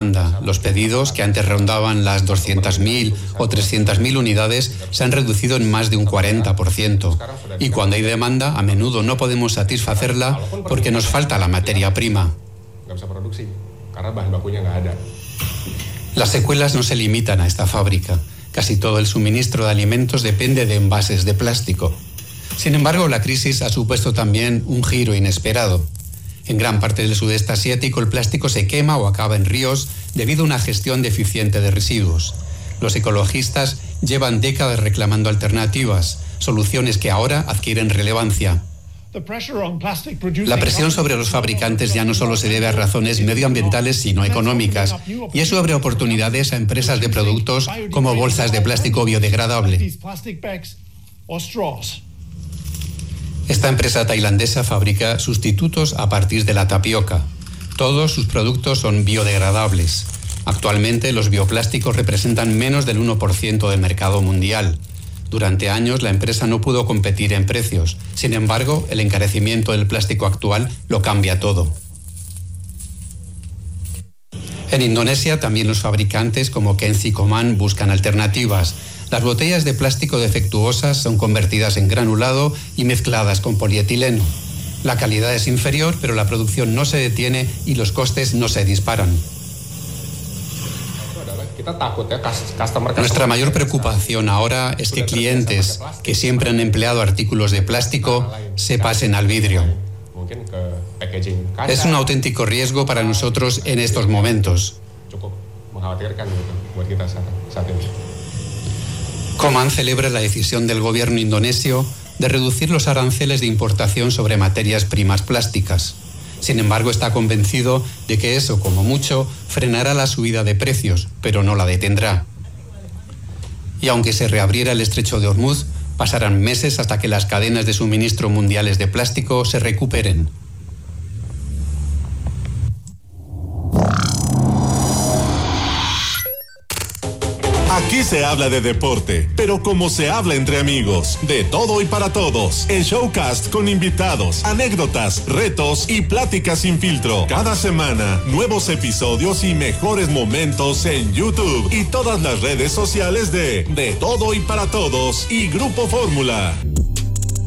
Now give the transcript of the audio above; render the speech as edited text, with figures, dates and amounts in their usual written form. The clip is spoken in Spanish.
demanda. Los pedidos, que antes rondaban las 200.000 o 300.000 unidades, se han reducido en más de un 40%. Y cuando hay demanda, a menudo no podemos satisfacerla porque nos falta la materia prima. Las secuelas no se limitan a esta fábrica. Casi todo el suministro de alimentos depende de envases de plástico. Sin embargo, la crisis ha supuesto también un giro inesperado. En gran parte del sudeste asiático, el plástico se quema o acaba en ríos debido a una gestión deficiente de residuos. Los ecologistas llevan décadas reclamando alternativas, soluciones que ahora adquieren relevancia. La presión sobre los fabricantes ya no solo se debe a razones medioambientales, sino económicas, y eso abre oportunidades a empresas de productos como bolsas de plástico biodegradable. Esta empresa tailandesa fabrica sustitutos a partir de la tapioca. Todos sus productos son biodegradables. Actualmente los bioplásticos representan menos del 1% del mercado mundial. Durante años la empresa no pudo competir en precios. Sin embargo, el encarecimiento del plástico actual lo cambia todo. En Indonesia también los fabricantes como Kenzi Koman buscan alternativas. Las botellas de plástico defectuosas son convertidas en granulado y mezcladas con polietileno. La calidad es inferior, pero la producción no se detiene y los costes no se disparan. Nuestra mayor preocupación ahora es que clientes que siempre han empleado artículos de plástico se pasen al vidrio. Es un auténtico riesgo para nosotros en estos momentos. Koman celebra la decisión del gobierno indonesio de reducir los aranceles de importación sobre materias primas plásticas. Sin embargo, está convencido de que eso, como mucho, frenará la subida de precios, pero no la detendrá. Y aunque se reabriera el estrecho de Hormuz, pasarán meses hasta que las cadenas de suministro mundiales de plástico se recuperen. Aquí se habla de deporte, pero como se habla entre amigos, de todo y para todos. El Showcast con invitados, anécdotas, retos y pláticas sin filtro. Cada semana, nuevos episodios y mejores momentos en YouTube y todas las redes sociales de Todo y para Todos y Grupo Fórmula.